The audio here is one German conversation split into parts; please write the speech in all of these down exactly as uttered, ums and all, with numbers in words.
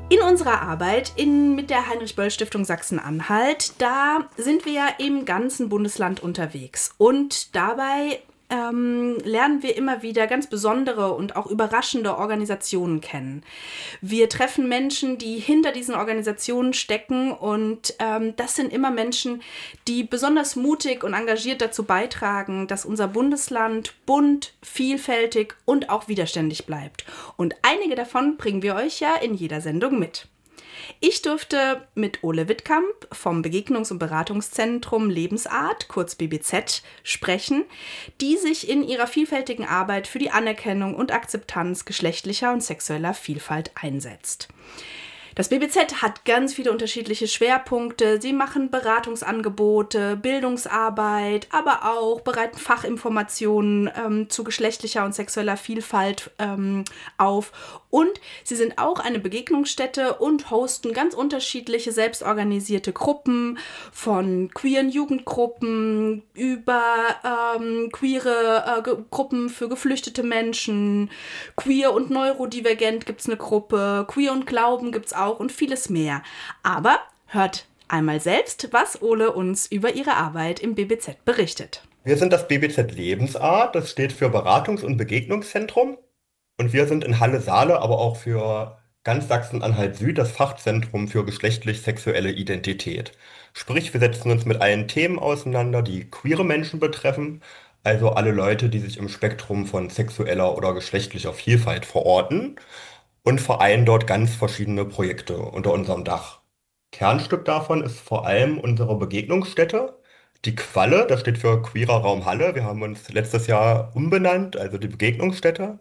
In unserer Arbeit in, mit der Heinrich-Böll-Stiftung Sachsen-Anhalt, da sind wir ja im ganzen Bundesland unterwegs. Und dabei ähm, lernen wir immer wieder ganz besondere und auch überraschende Organisationen kennen. Wir treffen Menschen, die hinter diesen Organisationen stecken, und ähm, das sind immer Menschen, die besonders mutig und engagiert dazu beitragen, dass unser Bundesland bunt, vielfältig und auch widerständig bleibt. Und einige davon bringen wir euch ja in jeder Sendung mit. Ich durfte mit Ole Wittkamp vom Begegnungs- und Beratungszentrum Lebensart, kurz B B Z, sprechen, die sich in ihrer vielfältigen Arbeit für die Anerkennung und Akzeptanz geschlechtlicher und sexueller Vielfalt einsetzt. Das B B Z hat ganz viele unterschiedliche Schwerpunkte. Sie machen Beratungsangebote, Bildungsarbeit, aber auch bereiten Fachinformationen ähm, zu geschlechtlicher und sexueller Vielfalt ähm, auf. Und sie sind auch eine Begegnungsstätte und hosten ganz unterschiedliche selbstorganisierte Gruppen, von queeren Jugendgruppen über ähm, queere äh, Ge- Gruppen für geflüchtete Menschen, queer und neurodivergent gibt es eine Gruppe, queer und Glauben gibt es auch und vieles mehr. Aber hört einmal selbst, was Ole uns über ihre Arbeit im B B Z berichtet. Wir sind das B B Z Lebensart, das steht für Beratungs- und Begegnungszentrum. Und wir sind in Halle-Saale, aber auch für ganz Sachsen-Anhalt Süd das Fachzentrum für geschlechtlich-sexuelle Identität. Sprich, wir setzen uns mit allen Themen auseinander, die queere Menschen betreffen, also alle Leute, die sich im Spektrum von sexueller oder geschlechtlicher Vielfalt verorten, und vereinen dort ganz verschiedene Projekte unter unserem Dach. Kernstück davon ist vor allem unsere Begegnungsstätte, die Qualle, das steht für Queerer Raum Halle. Wir haben uns letztes Jahr umbenannt, also die Begegnungsstätte.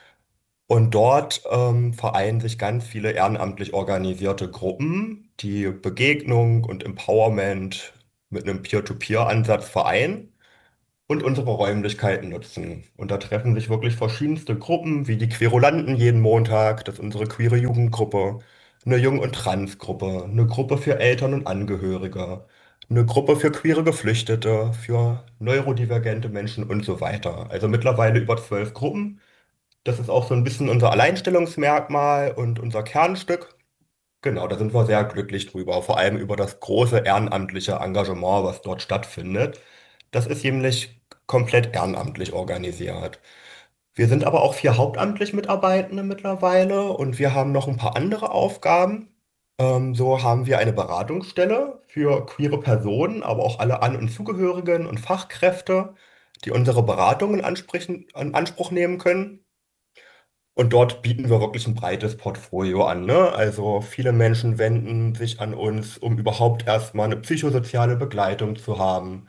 Und dort ähm, vereinen sich ganz viele ehrenamtlich organisierte Gruppen, die Begegnung und Empowerment mit einem Peer-to-Peer-Ansatz vereinen und unsere Räumlichkeiten nutzen. Und da treffen sich wirklich verschiedenste Gruppen, wie die Querulanten jeden Montag, das ist unsere queere Jugendgruppe, eine Jung- und Transgruppe, eine Gruppe für Eltern und Angehörige, eine Gruppe für queere Geflüchtete, für neurodivergente Menschen und so weiter. Also mittlerweile über zwölf Gruppen. Das ist auch so ein bisschen unser Alleinstellungsmerkmal und unser Kernstück. Genau, da sind wir sehr glücklich drüber, vor allem über das große ehrenamtliche Engagement, was dort stattfindet. Das ist nämlich komplett ehrenamtlich organisiert. Wir sind aber auch vier hauptamtlich Mitarbeitende mittlerweile und wir haben noch ein paar andere Aufgaben. Ähm, so haben wir eine Beratungsstelle für queere Personen, aber auch alle An- und Zugehörigen und Fachkräfte, die unsere Beratungen ansprechen, in Anspruch nehmen können. Und dort bieten wir wirklich ein breites Portfolio an, ne? Also viele Menschen wenden sich an uns, um überhaupt erstmal eine psychosoziale Begleitung zu haben.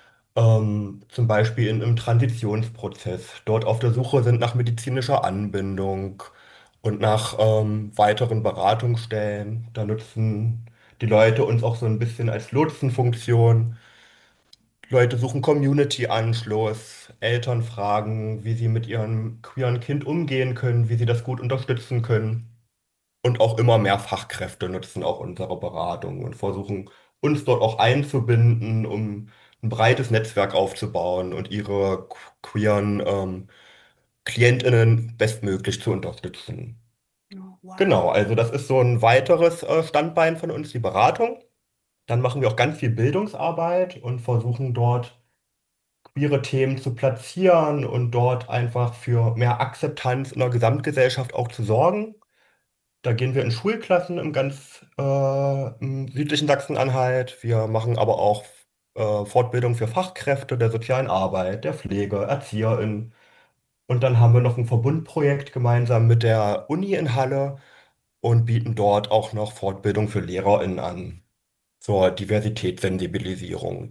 Ähm, zum Beispiel in, im Transitionsprozess. Dort auf der Suche sind nach medizinischer Anbindung und nach ähm, weiteren Beratungsstellen. Da nutzen die Leute uns auch so ein bisschen als Lotsenfunktion. Leute suchen Community-Anschluss, Eltern fragen, wie sie mit ihrem queeren Kind umgehen können, wie sie das gut unterstützen können. Und auch immer mehr Fachkräfte nutzen auch unsere Beratung und versuchen uns dort auch einzubinden, um ein breites Netzwerk aufzubauen und ihre queeren ähm, KlientInnen bestmöglich zu unterstützen. Oh, Genau, wow. also das ist so ein weiteres äh, Standbein von uns, die Beratung. Dann machen wir auch ganz viel Bildungsarbeit und versuchen dort queere Themen zu platzieren und dort einfach für mehr Akzeptanz in der Gesamtgesellschaft auch zu sorgen. Da gehen wir in Schulklassen im ganz äh, im südlichen Sachsen-Anhalt. Wir machen aber auch äh, Fortbildung für Fachkräfte der sozialen Arbeit, der Pflege, ErzieherInnen. Und dann haben wir noch ein Verbundprojekt gemeinsam mit der Uni in Halle und bieten dort auch noch Fortbildung für LehrerInnen an zur Diversitätssensibilisierung.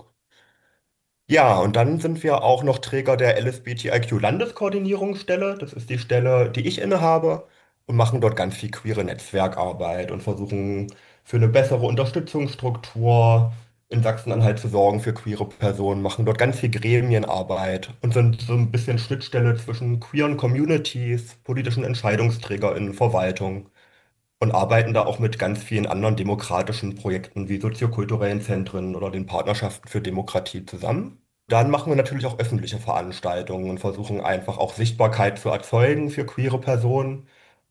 Ja, und dann sind wir auch noch Träger der L S B T I Q-Landeskoordinierungsstelle. Das ist die Stelle, die ich innehabe, und machen dort ganz viel queere Netzwerkarbeit und versuchen für eine bessere Unterstützungsstruktur in Sachsen-Anhalt zu sorgen für queere Personen, machen dort ganz viel Gremienarbeit und sind so ein bisschen Schnittstelle zwischen queeren Communities, politischen EntscheidungsträgerInnen, Verwaltung und arbeiten da auch mit ganz vielen anderen demokratischen Projekten wie soziokulturellen Zentren oder den Partnerschaften für Demokratie zusammen. Dann machen wir natürlich auch öffentliche Veranstaltungen und versuchen einfach auch Sichtbarkeit zu erzeugen für queere Personen.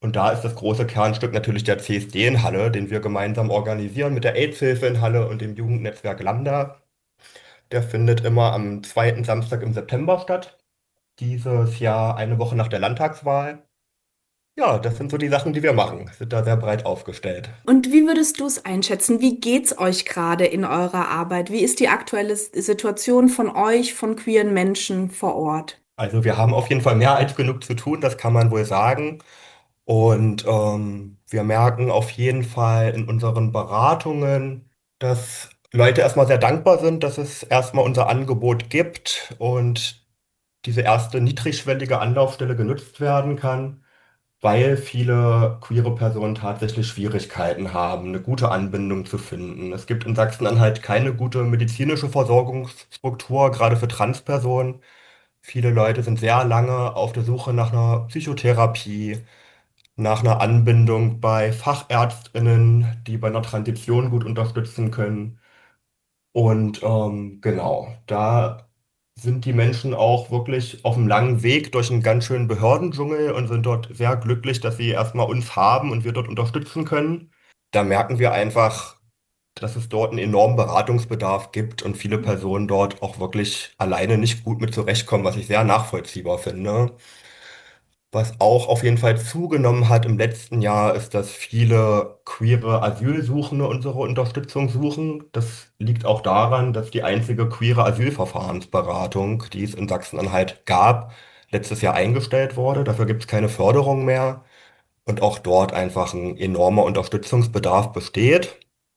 Und da ist das große Kernstück natürlich der C S D in Halle, den wir gemeinsam organisieren mit der AIDS-Hilfe in Halle und dem Jugendnetzwerk Lambda. Der findet immer am zweiten Samstag im September statt. Dieses Jahr eine Woche nach der Landtagswahl. Ja, das sind so die Sachen, die wir machen. Sind da sehr breit aufgestellt. Und wie würdest du es einschätzen? Wie geht's euch gerade in eurer Arbeit? Wie ist die aktuelle S- Situation von euch, von queeren Menschen vor Ort? Also wir haben auf jeden Fall mehr als genug zu tun, das kann man wohl sagen. Und ähm, wir merken auf jeden Fall in unseren Beratungen, dass Leute erstmal sehr dankbar sind, dass es erstmal unser Angebot gibt und diese erste niedrigschwellige Anlaufstelle genutzt werden kann, weil viele queere Personen tatsächlich Schwierigkeiten haben, eine gute Anbindung zu finden. Es gibt in Sachsen-Anhalt keine gute medizinische Versorgungsstruktur, gerade für Transpersonen. Viele Leute sind sehr lange auf der Suche nach einer Psychotherapie, nach einer Anbindung bei FachärztInnen, die bei einer Transition gut unterstützen können. Und ähm, genau, da sind die Menschen auch wirklich auf einem langen Weg durch einen ganz schönen Behördendschungel und sind dort sehr glücklich, dass sie erstmal uns haben und wir dort unterstützen können. Da merken wir einfach, dass es dort einen enormen Beratungsbedarf gibt und viele Personen dort auch wirklich alleine nicht gut mit zurechtkommen, was ich sehr nachvollziehbar finde. Was auch auf jeden Fall zugenommen hat im letzten Jahr, ist, dass viele queere Asylsuchende unsere Unterstützung suchen. Das liegt auch daran, dass die einzige queere Asylverfahrensberatung, die es in Sachsen-Anhalt gab, letztes Jahr eingestellt wurde. Dafür gibt es keine Förderung mehr und auch dort einfach ein enormer Unterstützungsbedarf besteht.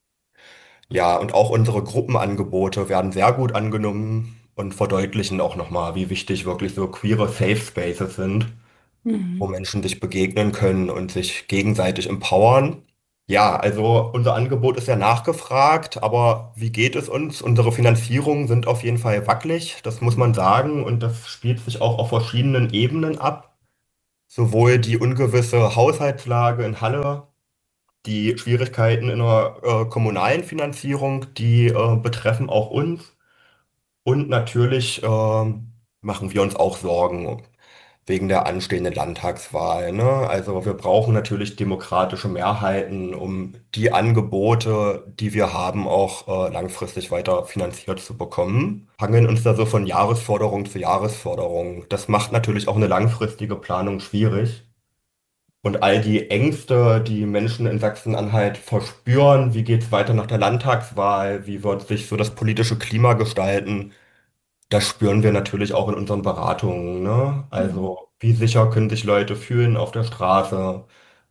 Ja, und auch unsere Gruppenangebote werden sehr gut angenommen und verdeutlichen auch nochmal, wie wichtig wirklich so queere Safe Spaces sind, wo Mhm. Menschen sich begegnen können und sich gegenseitig empowern. Ja, also unser Angebot ist ja nachgefragt, aber wie geht es uns? Unsere Finanzierungen sind auf jeden Fall wackelig, das muss man sagen, und das spielt sich auch auf verschiedenen Ebenen ab. Sowohl die ungewisse Haushaltslage in Halle, die Schwierigkeiten in der äh, kommunalen Finanzierung, die äh, betreffen auch uns. Und natürlich ähm, machen wir uns auch Sorgen wegen der anstehenden Landtagswahl, ne? Also wir brauchen natürlich demokratische Mehrheiten, um die Angebote, die wir haben, auch äh, langfristig weiter finanziert zu bekommen. Hangeln uns da so von Jahresforderung zu Jahresforderung. Das macht natürlich auch eine langfristige Planung schwierig. Und all die Ängste, die Menschen in Sachsen-Anhalt verspüren, wie geht es weiter nach der Landtagswahl, wie wird sich so das politische Klima gestalten, das spüren wir natürlich auch in unseren Beratungen, ne? Mhm. Also, wie sicher können sich Leute fühlen auf der Straße?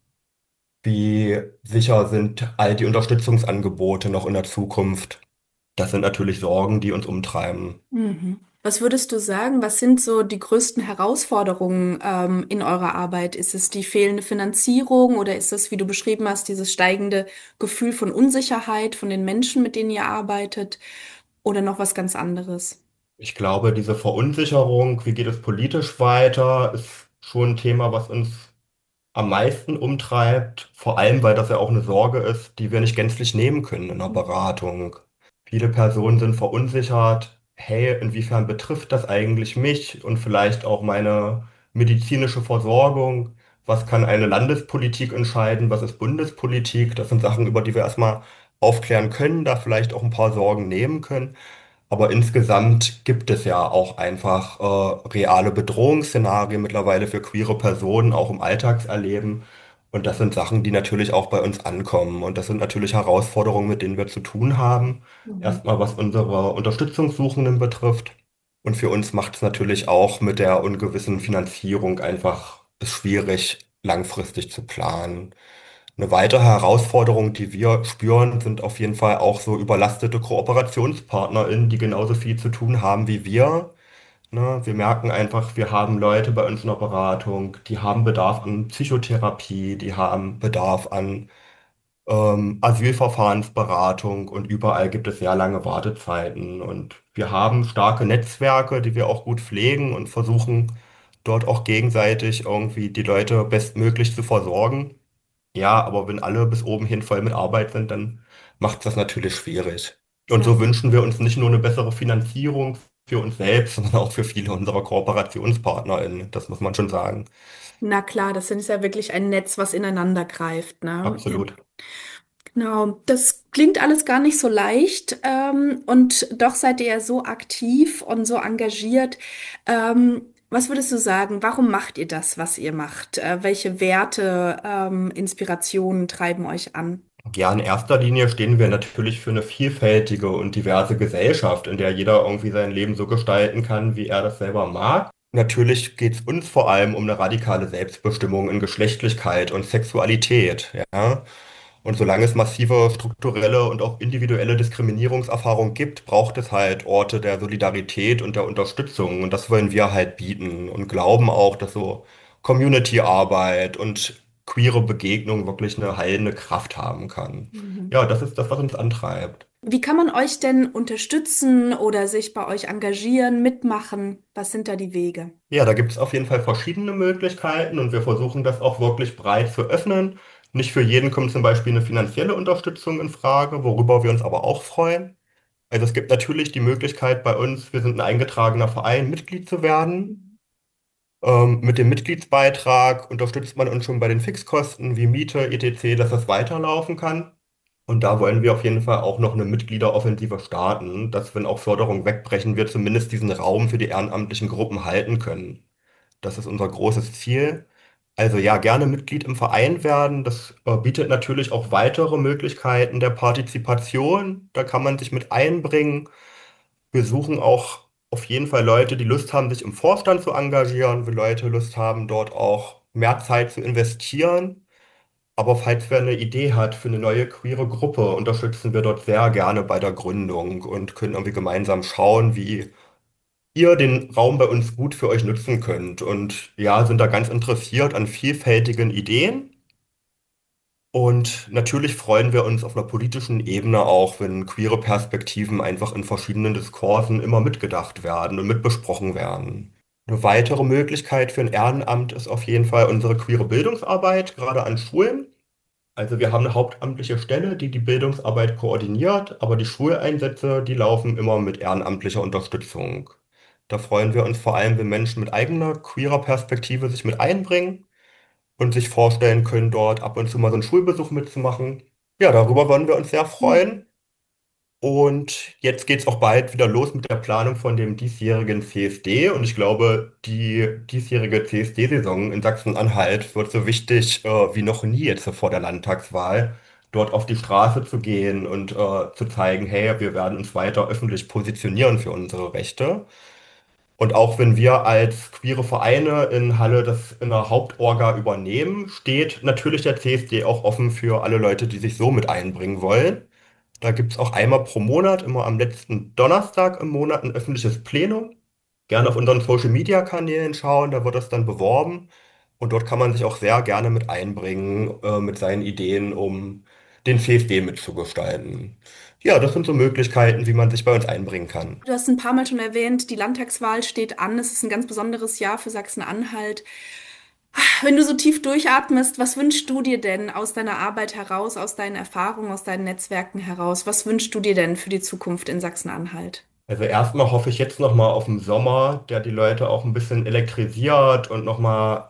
Wie sicher sind all die Unterstützungsangebote noch in der Zukunft? Das sind natürlich Sorgen, die uns umtreiben. Mhm. Was würdest du sagen, was sind so die größten Herausforderungen ähm, in eurer Arbeit? Ist es die fehlende Finanzierung oder ist es, wie du beschrieben hast, dieses steigende Gefühl von Unsicherheit von den Menschen, mit denen ihr arbeitet, oder noch was ganz anderes? Ich glaube, diese Verunsicherung, wie geht es politisch weiter, ist schon ein Thema, was uns am meisten umtreibt, vor allem weil das ja auch eine Sorge ist, die wir nicht gänzlich nehmen können in der Beratung. Viele Personen sind verunsichert, hey, inwiefern betrifft das eigentlich mich und vielleicht auch meine medizinische Versorgung? Was kann eine Landespolitik entscheiden? Was ist Bundespolitik? Das sind Sachen, über die wir erstmal aufklären können, da vielleicht auch ein paar Sorgen nehmen können. Aber insgesamt gibt es ja auch einfach äh, reale Bedrohungsszenarien mittlerweile für queere Personen, auch im Alltagserleben. Und das sind Sachen, die natürlich auch bei uns ankommen. Und das sind natürlich Herausforderungen, mit denen wir zu tun haben. Mhm. Erstmal, was unsere Unterstützungssuchenden betrifft. Und für uns macht es natürlich auch mit der ungewissen Finanzierung einfach es schwierig, langfristig zu planen. Eine weitere Herausforderung, die wir spüren, sind auf jeden Fall auch so überlastete KooperationspartnerInnen, die genauso viel zu tun haben wie wir. Ne? Wir merken einfach, wir haben Leute bei uns in der Beratung, die haben Bedarf an Psychotherapie, die haben Bedarf an ähm, Asylverfahrensberatung und überall gibt es sehr lange Wartezeiten. Und wir haben starke Netzwerke, die wir auch gut pflegen und versuchen dort auch gegenseitig irgendwie die Leute bestmöglich zu versorgen. Ja, aber wenn alle bis oben hin voll mit Arbeit sind, dann macht das natürlich schwierig. Und Ja. so wünschen wir uns nicht nur eine bessere Finanzierung für uns selbst, sondern auch für viele unserer KooperationspartnerInnen. Das muss man schon sagen. Na klar, das ist ja wirklich ein Netz, was ineinander greift, ne? Ja. Absolut. Genau, das klingt alles gar nicht so leicht, ähm, und doch seid ihr ja so aktiv und so engagiert. Ähm, was würdest du sagen, warum macht ihr das, was ihr macht? Äh, welche Werte, ähm, Inspirationen treiben euch an? Ja, in erster Linie stehen wir natürlich für eine vielfältige und diverse Gesellschaft, in der jeder irgendwie sein Leben so gestalten kann, wie er das selber mag. Natürlich geht es uns vor allem um eine radikale Selbstbestimmung in Geschlechtlichkeit und Sexualität, ja. Und solange es massive strukturelle und auch individuelle Diskriminierungserfahrungen gibt, braucht es halt Orte der Solidarität und der Unterstützung. Und das wollen wir halt bieten und glauben auch, dass so Community-Arbeit und queere Begegnung wirklich eine heilende Kraft haben kann. Mhm. Ja, das ist das, was uns antreibt. Wie kann man euch denn unterstützen oder sich bei euch engagieren, mitmachen? Was sind da die Wege? Ja, da gibt es auf jeden Fall verschiedene Möglichkeiten und wir versuchen das auch wirklich breit zu öffnen. Nicht für jeden kommt zum Beispiel eine finanzielle Unterstützung in Frage, worüber wir uns aber auch freuen. Also es gibt natürlich die Möglichkeit bei uns, wir sind ein eingetragener Verein, Mitglied zu werden. Ähm, mit dem Mitgliedsbeitrag unterstützt man uns schon bei den Fixkosten wie Miete, et cetera, dass das weiterlaufen kann. Und da wollen wir auf jeden Fall auch noch eine Mitgliederoffensive starten, dass, wenn auch Förderungen wegbrechen, wir zumindest diesen Raum für die ehrenamtlichen Gruppen halten können. Das ist unser großes Ziel. Also ja, gerne Mitglied im Verein werden. Das äh, bietet natürlich auch weitere Möglichkeiten der Partizipation. Da kann man sich mit einbringen. Wir suchen auch auf jeden Fall Leute, die Lust haben, sich im Vorstand zu engagieren, wir Leute Lust haben, dort auch mehr Zeit zu investieren. Aber falls wer eine Idee hat für eine neue queere Gruppe, unterstützen wir dort sehr gerne bei der Gründung und können irgendwie gemeinsam schauen, wie ihr den Raum bei uns gut für euch nutzen könnt. Und ja, sind da ganz interessiert an vielfältigen Ideen. Und natürlich freuen wir uns auf einer politischen Ebene auch, wenn queere Perspektiven einfach in verschiedenen Diskursen immer mitgedacht werden und mitbesprochen werden. Eine weitere Möglichkeit für ein Ehrenamt ist auf jeden Fall unsere queere Bildungsarbeit, gerade an Schulen. Also wir haben eine hauptamtliche Stelle, die die Bildungsarbeit koordiniert, aber die Schuleinsätze, die laufen immer mit ehrenamtlicher Unterstützung. Da freuen wir uns vor allem, wenn Menschen mit eigener queerer Perspektive sich mit einbringen und sich vorstellen können, dort ab und zu mal so einen Schulbesuch mitzumachen. Ja, darüber wollen wir uns sehr freuen. Und jetzt geht es auch bald wieder los mit der Planung von dem diesjährigen C S D. Und ich glaube, die diesjährige C S D-Saison in Sachsen-Anhalt wird so wichtig äh, wie noch nie jetzt vor der Landtagswahl, dort auf die Straße zu gehen und äh, zu zeigen, hey, wir werden uns weiter öffentlich positionieren für unsere Rechte. Und auch wenn wir als queere Vereine in Halle das in der Hauptorga übernehmen, steht natürlich der C S D auch offen für alle Leute, die sich so mit einbringen wollen. Da gibt es auch einmal pro Monat, immer am letzten Donnerstag im Monat, ein öffentliches Plenum. Gerne auf unseren Social-Media-Kanälen schauen, da wird das dann beworben. Und dort kann man sich auch sehr gerne mit einbringen, äh, mit seinen Ideen, um den C S D mitzugestalten. Ja, das sind so Möglichkeiten, wie man sich bei uns einbringen kann. Du hast ein paar Mal schon erwähnt, die Landtagswahl steht an. Es ist ein ganz besonderes Jahr für Sachsen-Anhalt. Wenn du so tief durchatmest, was wünschst du dir denn aus deiner Arbeit heraus, aus deinen Erfahrungen, aus deinen Netzwerken heraus? Was wünschst du dir denn für die Zukunft in Sachsen-Anhalt? Also erstmal hoffe ich jetzt nochmal auf den Sommer, der die Leute auch ein bisschen elektrisiert und nochmal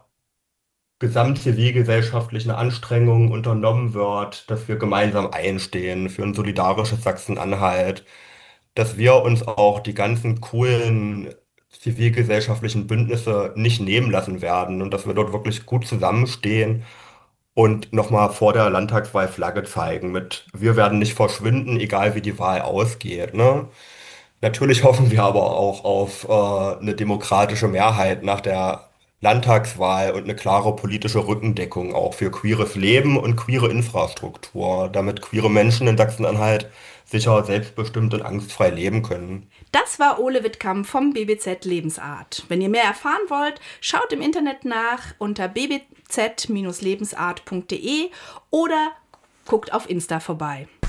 gesamtzivilgesellschaftlichen Anstrengungen unternommen wird, dass wir gemeinsam einstehen für ein solidarisches Sachsen-Anhalt, dass wir uns auch die ganzen coolen zivilgesellschaftlichen Bündnisse nicht nehmen lassen werden und dass wir dort wirklich gut zusammenstehen und nochmal vor der Landtagswahl Flagge zeigen mit, wir werden nicht verschwinden, egal wie die Wahl ausgeht, ne? Natürlich hoffen wir aber auch auf äh, eine demokratische Mehrheit nach der Landtagswahl und eine klare politische Rückendeckung auch für queeres Leben und queere Infrastruktur, damit queere Menschen in Sachsen-Anhalt sicher, selbstbestimmt und angstfrei leben können. Das war Ole Wittkamp vom B B Z Lebensart. Wenn ihr mehr erfahren wollt, schaut im Internet nach unter b b z Bindestrich lebensart punkt de oder guckt auf Insta vorbei.